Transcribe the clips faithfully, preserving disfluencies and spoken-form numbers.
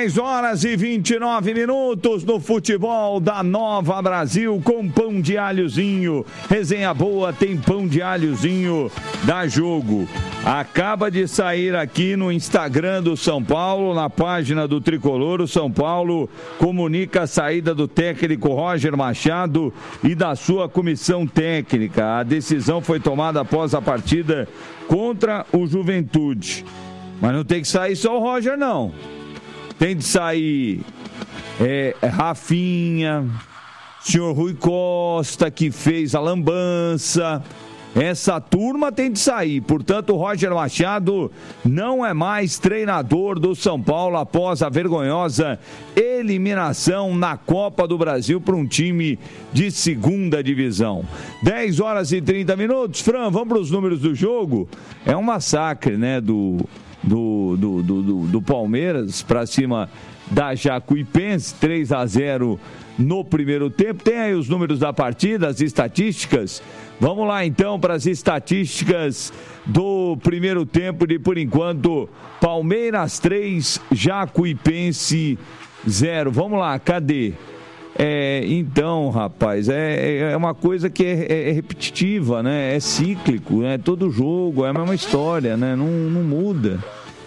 dez horas e vinte e nove minutos no futebol da Nova Brasil com pão de alhozinho. Resenha boa, tem pão de alhozinho da Jogo. Acaba de sair aqui no Instagram do São Paulo, na página do Tricolor, o São Paulo comunica a saída do técnico Roger Machado e da sua comissão técnica. A decisão foi tomada após a partida contra o Juventude. Mas não tem que sair só o Roger, não. Tem de sair é, Rafinha, senhor Rui Costa, que fez a lambança. Essa turma tem de sair. Portanto, o Roger Machado não é mais treinador do São Paulo após a vergonhosa eliminação na Copa do Brasil para um time de segunda divisão. dez horas e trinta minutos. Fran, vamos para os números do jogo? É um massacre, né, do, do, do, do, do, do Palmeiras para cima da Jacuipense, três a zero no primeiro tempo. Tem aí os números da partida, as estatísticas. Vamos lá então para as estatísticas do primeiro tempo de, por enquanto, Palmeiras três, Jacuipense zero. Vamos lá, cadê? É, então, rapaz, é, é uma coisa que é, é repetitiva, né? É cíclico, né? Todo jogo é a mesma história, né? Não, não muda.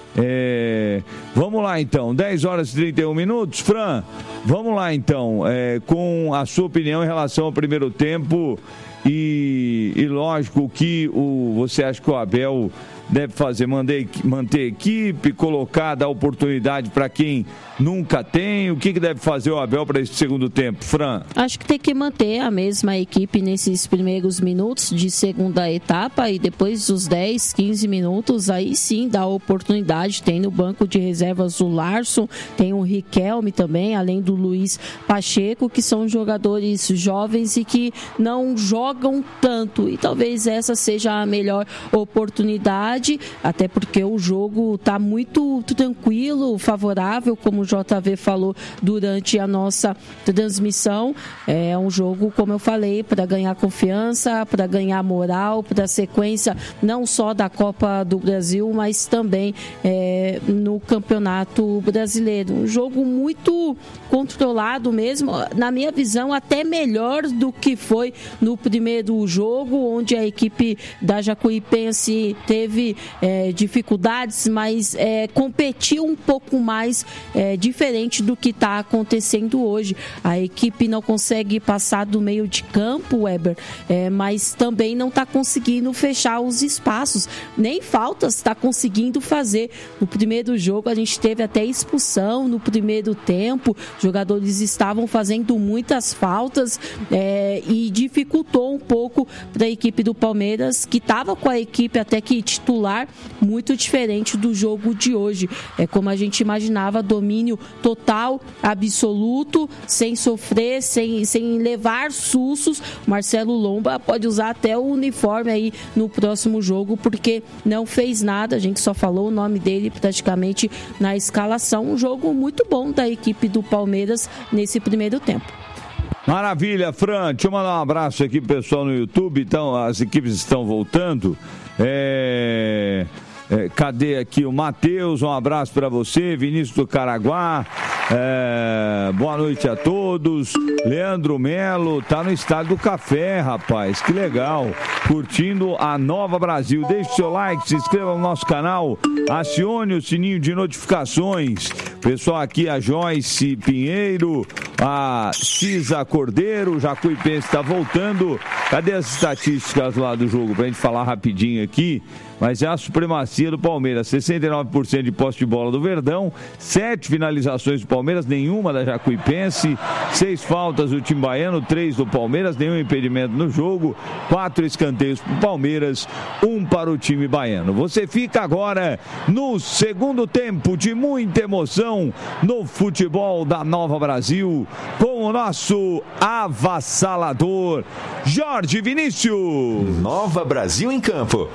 É, vamos lá então, dez horas e trinta e um minutos. Fran, vamos lá então, é, com a sua opinião em relação ao primeiro tempo. E, e lógico que o, você acha que o Abel deve fazer, manter, manter equipe, colocar, dar oportunidade para quem nunca tem. O que, que deve fazer o Abel para esse segundo tempo, Fran? Acho que tem que manter a mesma equipe nesses primeiros minutos de segunda etapa e depois dos dez, quinze minutos, aí sim dá oportunidade. Tem no banco de reservas o Larson, tem o Riquelme também, além do Luiz Pacheco, que são jogadores jovens e que não jogam tanto. E talvez essa seja a melhor oportunidade, até porque o jogo está muito tranquilo, favorável, como o J V falou durante a nossa transmissão. É um jogo, como eu falei, para ganhar confiança, para ganhar moral, para a sequência não só da Copa do Brasil, mas também é, no Campeonato Brasileiro. Um jogo muito controlado mesmo, na minha visão, até melhor do que foi no primeiro jogo, onde a equipe da Jacuipense teve é, dificuldades, mas é, competiu um pouco mais, é, diferente do que está acontecendo hoje. A equipe não consegue passar do meio de campo, Weber, é, mas também não está conseguindo fechar os espaços, nem faltas está conseguindo fazer. No primeiro jogo a gente teve até expulsão no primeiro tempo, jogadores estavam fazendo muitas faltas, é, e dificultou um pouco para a equipe do Palmeiras, que estava com a equipe até que titular muito diferente do jogo de hoje. É como a gente imaginava, domínio total, absoluto, sem sofrer, sem, sem levar sustos. Marcelo Lomba pode usar até o uniforme aí no próximo jogo, porque não fez nada, a gente só falou o nome dele praticamente na escalação. Um jogo muito bom da equipe do Palmeiras nesse primeiro tempo. Maravilha, Fran, deixa eu mandar um abraço aqui pro pessoal no YouTube. Então, as equipes estão voltando. É... É, cadê aqui o Matheus? Um abraço para você, Vinícius do Caraguá. É, boa noite a todos. Leandro Melo tá no Estádio do Café, rapaz, que legal, curtindo a Nova Brasil. Deixe seu like, se inscreva no nosso canal, acione o sininho de notificações. Pessoal aqui, a Joyce Pinheiro, a Cisa Cordeiro, Jacuipense está voltando. Cadê as estatísticas lá do jogo pra gente falar rapidinho aqui? Mas é a supremacia do Palmeiras, sessenta e nove por cento de posse de bola do Verdão, sete finalizações do Palmeiras, nenhuma da Jacuipense, seis faltas do time baiano, três do Palmeiras, nenhum impedimento no jogo, quatro escanteios para o Palmeiras, um para o time baiano. Você fica agora no segundo tempo de muita emoção no futebol da Nova Brasil, com o nosso avassalador Jorge Vinícius. Nova Brasil em campo.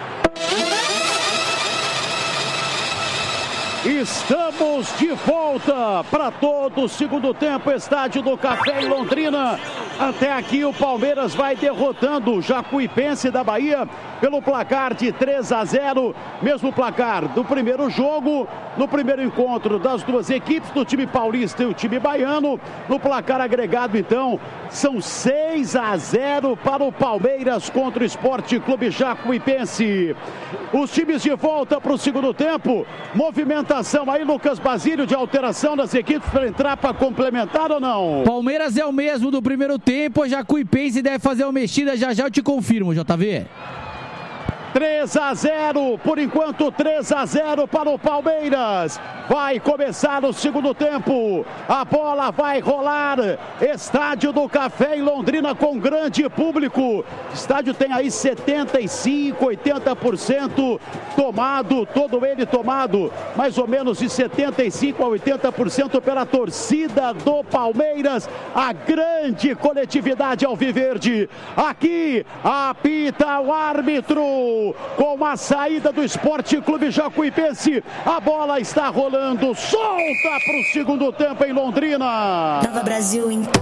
Estamos de volta para todo o segundo tempo, Estádio do Café em Londrina. Até aqui o Palmeiras vai derrotando o Jacuipense da Bahia pelo placar de três a zero, mesmo placar do primeiro jogo. no primeiro encontro das duas equipes, do time paulista e o time baiano. No placar agregado, então, são seis a zero para o Palmeiras contra o Esporte Clube Jacuipense. Os times de volta para o segundo tempo. Movimentação aí, Lucas Basílio, de alteração das equipes para entrar para complementar ou não? Palmeiras é o mesmo do primeiro tempo, a Jacuipense deve fazer uma mexida, já já eu te confirmo, J V. três a zero, por enquanto três a zero para o Palmeiras. Vai começar o segundo tempo. A bola vai rolar. Estádio do Café em Londrina com grande público. O estádio tem aí setenta e cinco, oitenta por cento tomado, todo ele tomado, mais ou menos de setenta e cinco a oitenta por cento pela torcida do Palmeiras. A grande coletividade alviverde. Aqui apita o árbitro. Com a saída do Esporte Clube Jacuipense, a bola está rolando, solta para o segundo tempo em Londrina. Nova Brasil em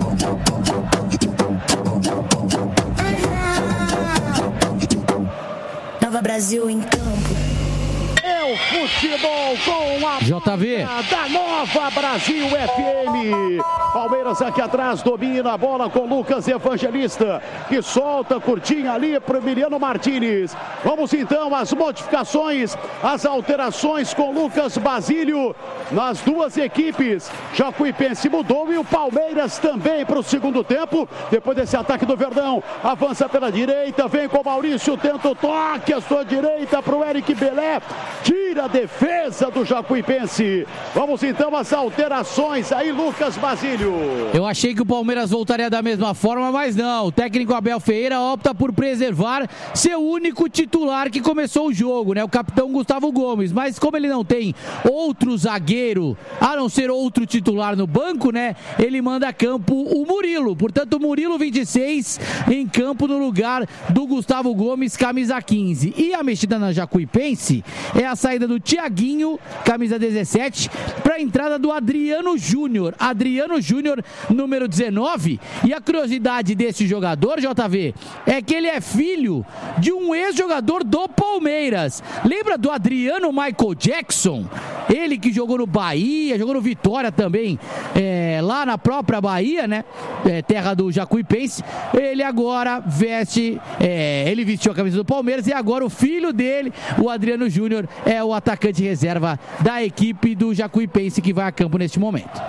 Nova Brasil em campo. É o futebol com a J V da Nova Brasil F M. Palmeiras aqui atrás, domina a bola com Lucas Evangelista, que solta curtinha ali para o Emiliano Martins. Vamos então às modificações, as alterações com Lucas Basílio nas duas equipes. Jacuipense mudou e o Palmeiras também para o segundo tempo. Depois desse ataque do Verdão, avança pela direita, vem com o Maurício, tenta o toque, a sua direita para o Eric Belé. Tira a defesa do Jacuipense. Vamos então às alterações aí, Lucas Basílio. Eu achei que o Palmeiras voltaria da mesma forma, mas não. O técnico Abel Ferreira opta por preservar seu único titular que começou o jogo, né? O capitão Gustavo Gomes. Mas como ele não tem outro zagueiro, a não ser outro titular no banco, né? Ele manda a campo o Murilo. Portanto, o Murilo vinte e seis em campo no lugar do Gustavo Gomes, camisa quinze. E a mexida na Jacuipense é a saída do Thiaguinho, camisa dezessete, para a entrada do Adriano Júnior. Adriano Júnior, número dezenove. E a curiosidade desse jogador, J V, é que ele é filho de um ex-jogador do Palmeiras. Lembra do Adriano Michael Jackson? Ele que jogou no Bahia, jogou no Vitória também, é, lá na própria Bahia, né? É, terra do Jacuipense. Ele agora veste, é, ele vestiu a camisa do Palmeiras e agora o filho dele, o Adriano Júnior, é o atacante reserva da equipe do Jacuipense que vai a campo neste momento.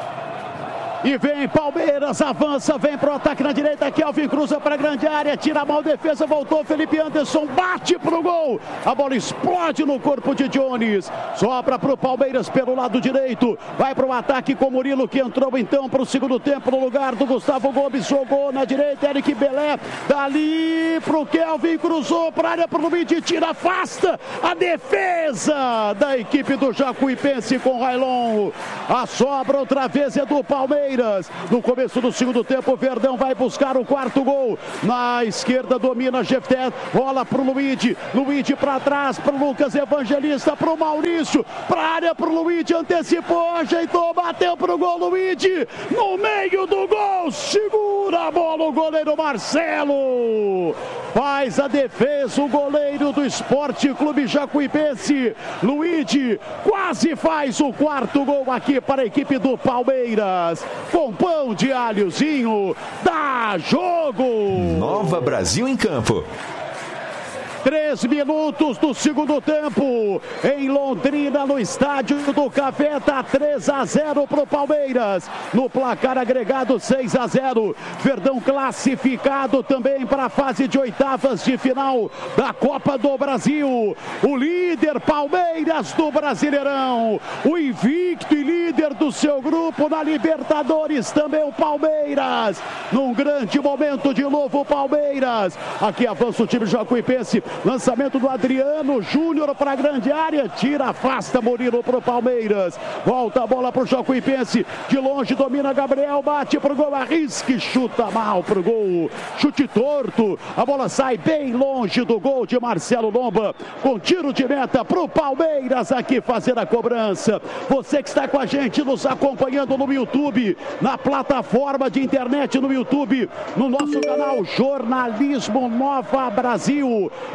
E vem Palmeiras, avança, vem pro ataque na direita, Kelvin cruza para a grande área, tira a mão, defesa, voltou, Felipe Anderson, bate pro gol, a bola explode no corpo de Jones, sobra pro Palmeiras pelo lado direito, vai pro ataque com Murilo, que entrou então pro segundo tempo no lugar do Gustavo Gomes, jogou na direita, Eric Belé, dali pro Kelvin, cruzou para a área pro Luiz, tira, afasta a defesa da equipe do Jacuipense com Railon, a sobra outra vez é do Palmeiras. No começo do segundo tempo, o Verdão vai buscar o quarto gol. Na esquerda domina Jefté, rola pro Luigi, Luigi para trás, pro Lucas Evangelista, pro Maurício, pra área pro Luigi, antecipou, ajeitou, bateu pro gol, Luigi, no meio do gol, segura a bola o goleiro Marcelo, faz a defesa o goleiro do Esporte Clube Jacuipense, Luigi quase faz o quarto gol aqui para a equipe do Palmeiras. Com pão de alhozinho, dá jogo! Nova Brasil em campo. Três minutos do segundo tempo, em Londrina, no estádio do Café, tá três a zero pro Palmeiras, no placar agregado seis a zero, Verdão classificado também para a fase de oitavas de final da Copa do Brasil, o líder Palmeiras do Brasileirão, o invicto e líder do seu grupo na Libertadores, também o Palmeiras, num grande momento de novo o Palmeiras, aqui avança o time Jacuipense, lançamento do Adriano Júnior para a grande área, tira, afasta Murilo para o Palmeiras, volta a bola para o Jacuipense, de longe domina Gabriel, bate para o gol, arrisca e chuta mal para o gol, chute torto, a bola sai bem longe do gol de Marcelo Lomba, com tiro de meta para o Palmeiras aqui fazer a cobrança. Você que está com a gente nos acompanhando no YouTube, na plataforma de internet no YouTube, no nosso canal Jornalismo Nova Brasil,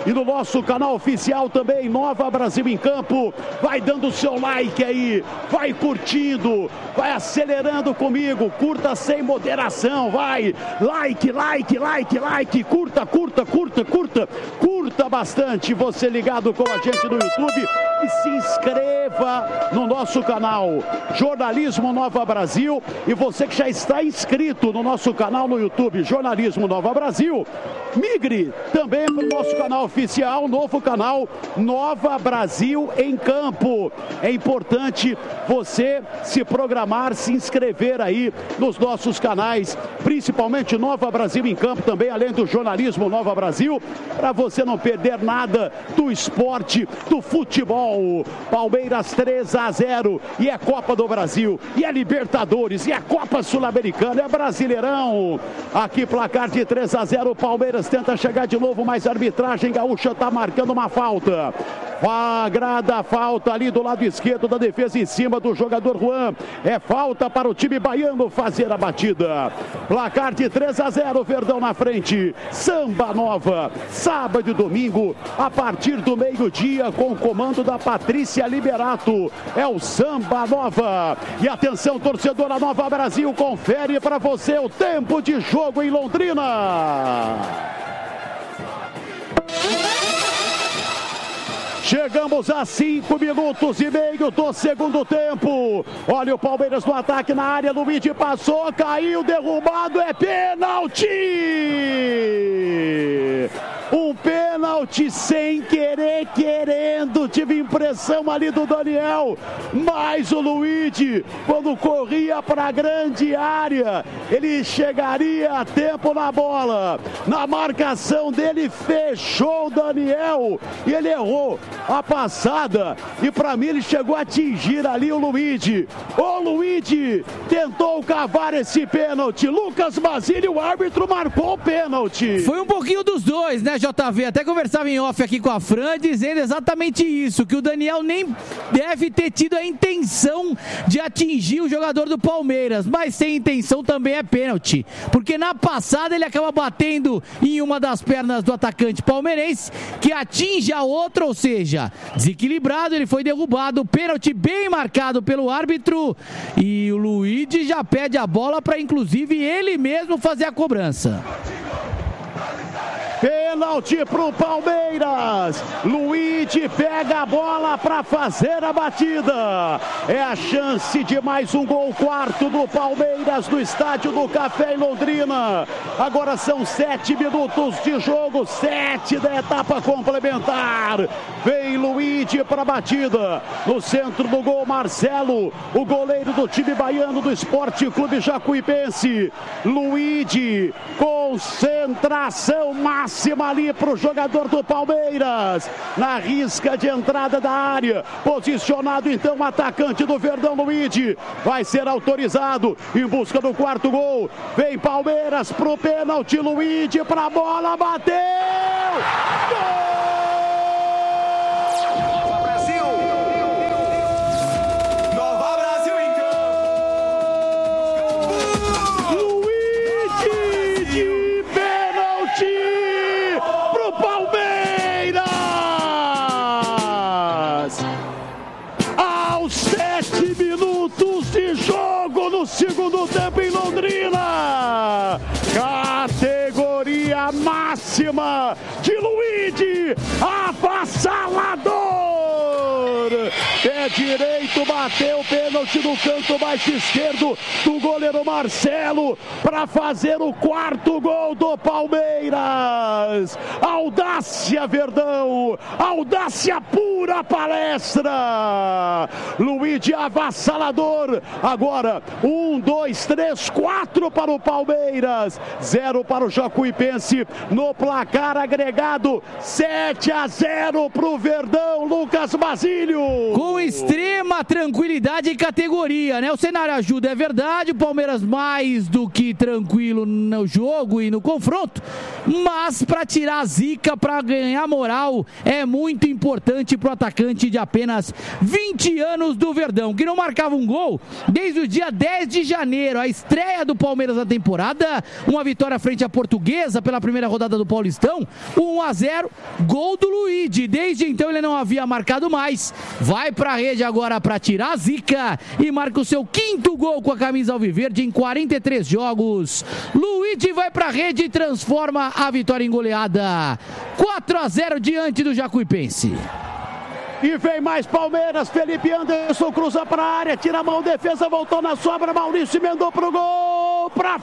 e no nosso canal oficial também, Nova Brasil em Campo. Vai dando o seu like aí, vai curtindo, vai acelerando comigo, curta sem moderação, vai, like, like, like, like, curta, curta, curta, curta, curta bastante, você ligado com a gente no YouTube e se inscreva no nosso canal Jornalismo Nova Brasil, e você que já está inscrito no nosso canal no YouTube Jornalismo Nova Brasil, migre também para o nosso canal oficial, novo canal Nova Brasil em Campo. É importante você se programar, se inscrever aí nos nossos canais, principalmente Nova Brasil em Campo também, além do Jornalismo Nova Brasil, para você não perder nada do esporte, do futebol. Palmeiras três a zero, e é Copa do Brasil, e é Libertadores, e é Copa Sul-Americana, é Brasileirão. Aqui placar de três a zero, o Palmeiras tenta chegar de novo, mas a arbitragem gaúcha está marcando uma falta. Flagrada a falta ali do lado esquerdo da defesa em cima do jogador Juan. É falta para o time baiano fazer a batida. Placar de três a zero, Verdão na frente. Samba Nova, sábado e domingo, a partir do meio-dia, com o comando da Patrícia Liberato. É o Samba Nova. E atenção, torcedora Nova Brasil, confere para você o tempo de jogo em Londrina. Chegamos a cinco minutos e meio do segundo tempo. Olha o Palmeiras no ataque na área. Luigi passou, caiu, derrubado. É pênalti! Um pênalti sem querer, querendo. Tive impressão ali do Daniel. Mas o Luigi, quando corria para a grande área, ele chegaria a tempo na bola. Na marcação dele, fechou o Daniel. E ele errou a passada, e para mim ele chegou a atingir ali o Luigi. O Luigi tentou cavar esse pênalti. Lucas Basílio, o árbitro, marcou o pênalti. Foi um pouquinho dos dois, né, J V? Até conversava em off aqui com a Fran, dizendo exatamente isso, que o Daniel nem deve ter tido a intenção de atingir o jogador do Palmeiras, mas sem intenção também é pênalti, porque na passada ele acaba batendo em uma das pernas do atacante palmeirense, que atinge a outra, ou seja, desequilibrado, ele foi derrubado, pênalti bem marcado pelo árbitro, e o Luigi já pede a bola para inclusive ele mesmo fazer a cobrança. Pênalti pro Palmeiras. Luigi pega a bola para fazer a batida. É a chance de mais um gol, quarto do Palmeiras no estádio do Café em Londrina. Agora são sete minutos de jogo, sete da etapa complementar. Vem Luigi para a batida. No centro do gol, Marcelo, o goleiro do time baiano do Esporte Clube Jacuipense. Luigi, concentração máxima ali para o jogador do Palmeiras, na risca de entrada da área, posicionado então o atacante do Verdão, Luigi, vai ser autorizado em busca do quarto gol. Vem Palmeiras pro pênalti, Luigi para a bola, bateu! Gol! Segundo tempo em Londrina, categoria máxima de Luigi, avassalador. Pé direito, bateu, pênalti no canto baixo esquerdo do goleiro Marcelo para fazer o quarto gol do Palmeiras. Audácia, Verdão, audácia pura, palestra. Luigi avassalador. Agora, um, dois, três, quatro para o Palmeiras, zero para o Jacuipense. No placar agregado, sete a zero para o Verdão. Lucas Basílio. Brasil! Com extrema tranquilidade e categoria, né? O cenário ajuda, é verdade, o Palmeiras mais do que tranquilo no jogo e no confronto, mas para tirar a zica, para ganhar moral, é muito importante pro atacante de apenas vinte anos do Verdão, que não marcava um gol desde o dia dez de janeiro, a estreia do Palmeiras na temporada, uma vitória frente à Portuguesa pela primeira rodada do Paulistão, um a zero, gol do Luigi, desde então ele não havia marcado mais, vai pra rede agora para tirar a zica e marca o seu quinto gol com a camisa alviverde em quarenta e três jogos. Luigi vai pra rede e transforma a vitória em goleada, quatro a zero diante do Jacuipense. E vem mais Palmeiras, Felipe Anderson cruza para a área, tira a mão, defesa, voltou na sobra, Maurício emendou pro gol, para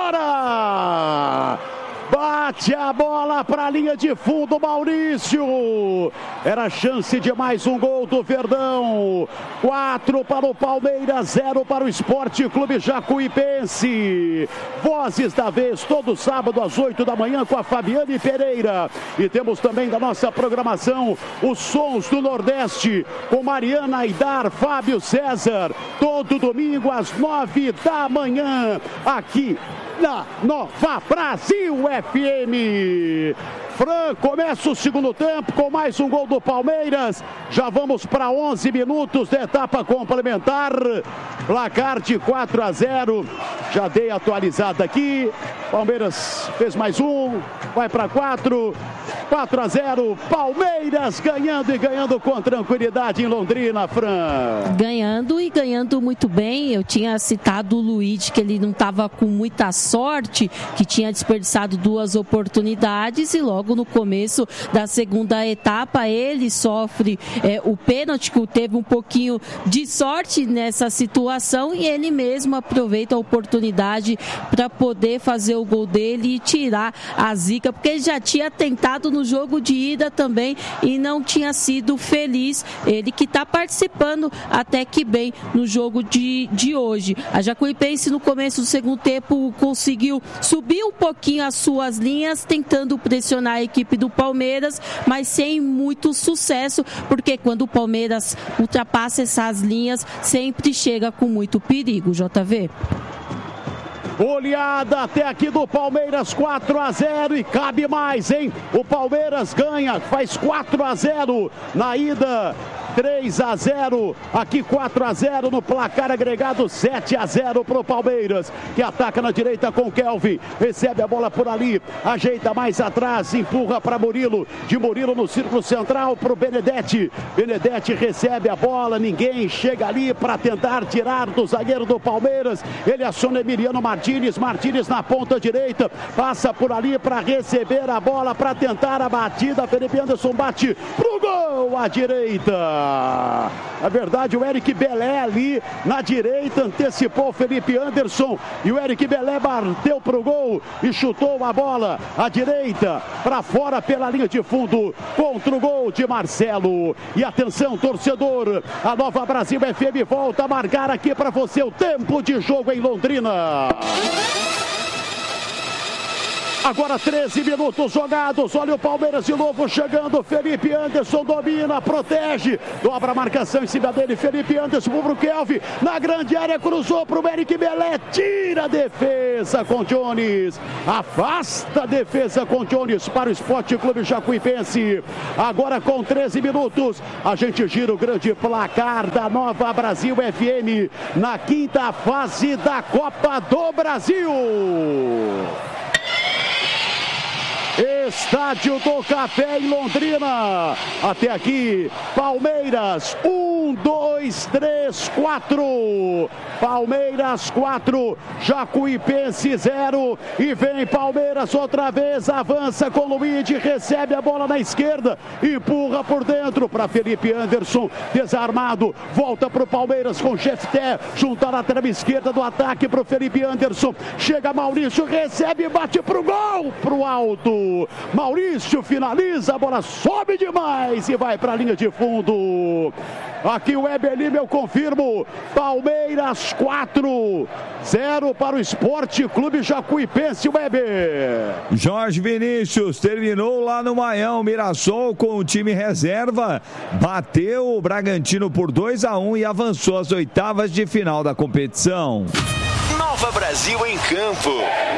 fora! Bate a bola para a linha de fundo, Maurício. Era chance de mais um gol do Verdão. Quatro para o Palmeiras, zero para o Esporte Clube Jacuipense. Vozes da vez, todo sábado às oito da manhã com a Fabiane Pereira. E temos também da nossa programação os Sons do Nordeste com Mariana Aidar, Fábio César. Todo domingo às nove da manhã, aqui na Nova Brasil F M. Fran, começa o segundo tempo com mais um gol do Palmeiras. Já vamos para onze minutos da etapa complementar. Placar de quatro a zero. Já dei atualizada aqui. Palmeiras fez mais um. Vai para quatro. quatro a zero. Palmeiras ganhando e ganhando com tranquilidade em Londrina, Fran. Ganhando e ganhando muito bem. Eu tinha citado o Luigi, que ele não estava com muita sorte, que tinha desperdiçado duas oportunidades e logo no começo da segunda etapa ele sofre é, o pênalti, que teve um pouquinho de sorte nessa situação e ele mesmo aproveita a oportunidade para poder fazer o gol dele e tirar a zica, porque ele já tinha tentado no jogo de ida também e não tinha sido feliz, ele que está participando até que bem no jogo de, de hoje. A Jacuipense no começo do segundo tempo conseguiu subir um pouquinho as suas linhas, tentando pressionar a equipe do Palmeiras, mas sem muito sucesso, porque quando o Palmeiras ultrapassa essas linhas, sempre chega com muito perigo, J V. Goleada até aqui do Palmeiras, quatro a zero, e cabe mais, hein? O Palmeiras ganha, faz quatro a zero na ida, três a zero, aqui quatro a zero no placar agregado, sete a zero para o Palmeiras, que ataca na direita com Kelvin, recebe a bola por ali, ajeita mais atrás, empurra para Murilo, de Murilo no círculo central para o Benedetti, Benedetti recebe a bola, ninguém chega ali para tentar tirar do zagueiro do Palmeiras, ele aciona Emiliano Martínez, Martínez na ponta direita, passa por ali para receber a bola, para tentar a batida, Felipe Anderson bate pro gol à direita. Na verdade, o Eric Belé ali na direita antecipou o Felipe Anderson e o Eric Belé bateu pro gol e chutou a bola à direita para fora pela linha de fundo contra o gol de Marcelo. E atenção, torcedor, a Nova Brasil F M volta a marcar aqui para você o tempo de jogo em Londrina. Agora treze minutos jogados, olha o Palmeiras de novo chegando, Felipe Anderson domina, protege, dobra a marcação em cima dele, Felipe Anderson pro Kelvin, na grande área, cruzou pro Eric Belé, tira a defesa com Jones, afasta a defesa com Jones para o Esporte Clube Jacuipense. Agora com treze minutos, a gente gira o grande placar da Nova Brasil F M na quinta fase da Copa do Brasil. Estádio do Café em Londrina. Até aqui, Palmeiras, um, dois, três, quatro. Palmeiras quatro, Jacuipense zero. E vem Palmeiras outra vez, avança com Luigi, recebe a bola na esquerda, empurra por dentro para Felipe Anderson, desarmado, volta para o Palmeiras com Jefté, junta a lateral esquerda do ataque para o Felipe Anderson. Chega Maurício, recebe e bate pro gol, pro alto. Maurício finaliza, a bola sobe demais e vai para a linha de fundo. Aqui o Weber Lima, eu confirmo. Palmeiras quatro, zero para o Esporte Clube Jacuipense, Weber. Jorge Vinícius terminou lá no Maião. Mirassol com o time reserva bateu o Bragantino por dois a um e avançou às oitavas de final da competição. Nova Brasil em campo.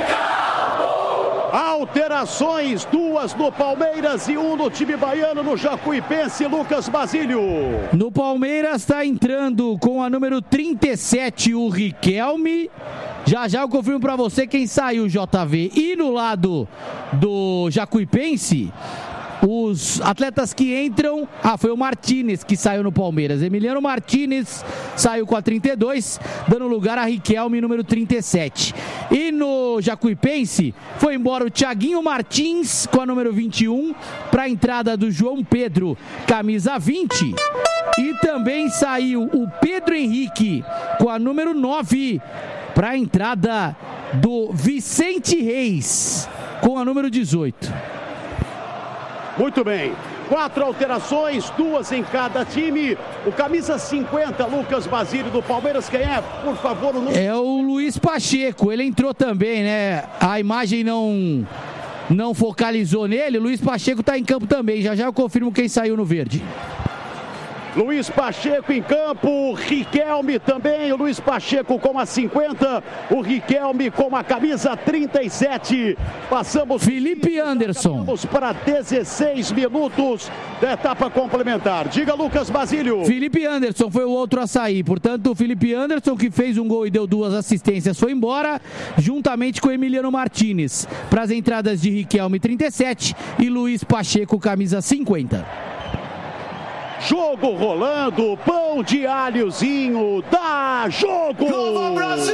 Alterações, duas no Palmeiras e um no time baiano, no Jacuipense, Lucas Basílio. No Palmeiras está entrando com a número trinta e sete o Riquelme. Já já eu confirmo para você quem saiu, J V. E no lado do Jacuipense, os atletas que entram... Ah, foi o Martínez que saiu no Palmeiras. Emiliano Martínez saiu com a trinta e dois, dando lugar a Riquelme, número trinta e sete. E no Jacuipense, foi embora o Thiaguinho Martins com a número vinte e um, para a entrada do João Pedro, camisa vinte. E também saiu o Pedro Henrique com a número nove, para a entrada do Vicente Reis com a número dezoito. Muito bem, quatro alterações, duas em cada time. O camisa cinquenta, Lucas Basílio, do Palmeiras, quem é? Por favor, o número... É o Luiz Pacheco, ele entrou também, né? A imagem não, não focalizou nele, o Luiz Pacheco está em campo também. Já já eu confirmo quem saiu no verde. Luiz Pacheco em campo, Riquelme também, o Luiz Pacheco com a cinquenta, o Riquelme com a camisa trinta e sete. Passamos... Felipe Anderson. Vamos para dezesseis minutos da etapa complementar. Diga, Lucas Basílio. Felipe Anderson foi o outro a sair, portanto o Felipe Anderson, que fez um gol e deu duas assistências, foi embora, juntamente com Emiliano Martínez, para as entradas de Riquelme trinta e sete e Luiz Pacheco camisa cinquenta. Jogo rolando, pão de alhozinho, dá jogo! Nova Brasil!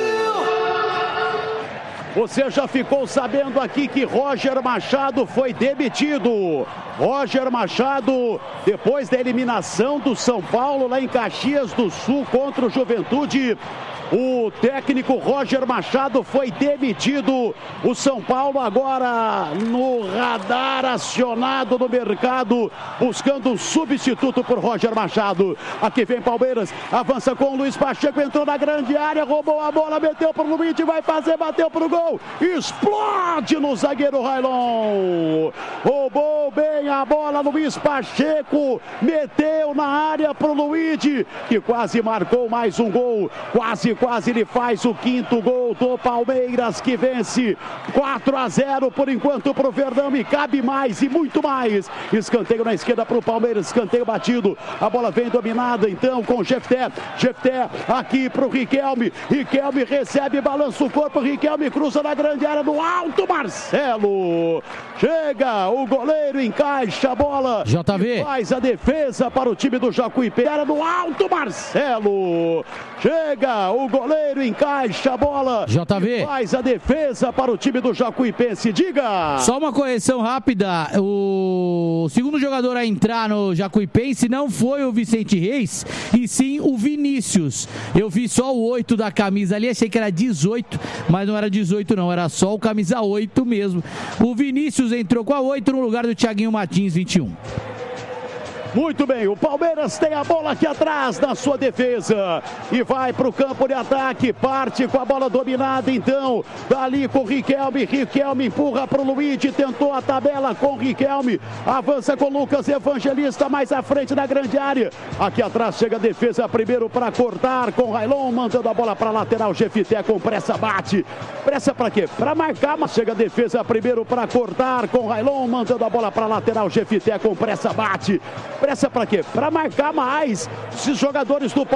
Você já ficou sabendo aqui que Roger Machado foi demitido. Roger Machado, depois da eliminação do São Paulo lá em Caxias do Sul contra o Juventude, o técnico Roger Machado foi demitido. O São Paulo agora no radar, acionado no mercado, buscando um substituto por Roger Machado. Aqui vem Palmeiras, avança com o Luiz Pacheco, entrou na grande área, roubou a bola, meteu pro Luiz, vai fazer, bateu pro gol, explode no zagueiro Railon. Roubou bem a bola, Luiz Pacheco, meteu na área pro Luiz, que quase marcou mais um gol, quase Quase ele faz o quinto gol do Palmeiras, que vence quatro a zero por enquanto para o Verdão, e cabe mais e muito mais. Escanteio na esquerda para o Palmeiras, escanteio batido, a bola vem dominada então com o Jefté, Jefté aqui para o Riquelme, Riquelme recebe, balança o corpo, Riquelme cruza na grande área, no alto Marcelo, chega, o goleiro encaixa a bola, J V faz a defesa para o time do Jacuipense, era no alto Marcelo, chega, o goleiro encaixa a bola, J V faz a defesa para o time do Jacuipense. Diga! Só uma correção rápida, o segundo jogador a entrar no Jacuipense não foi o Vicente Reis, e sim o Vinícius. Eu vi só o oito da camisa ali, achei que era dezoito, mas não era dezoito não, era só o camisa oito mesmo. O Vinícius entrou com a oito no lugar do Thiaguinho Martins, vinte e um. Muito bem, o Palmeiras tem a bola aqui atrás na sua defesa e vai para o campo de ataque, parte com a bola dominada então, dali com o Riquelme, Riquelme empurra para o Luiz, tentou a tabela com o Riquelme, avança com o Lucas Evangelista mais à frente da grande área, aqui atrás chega a defesa primeiro para cortar com o Railon, mandando a bola para a lateral, Jefté com pressa bate, pressa para quê? Para marcar, mas chega a defesa primeiro para cortar com o Railon, mandando a bola para a lateral, Jefté com pressa bate. Pressa para quê? Para marcar mais. Esses jogadores do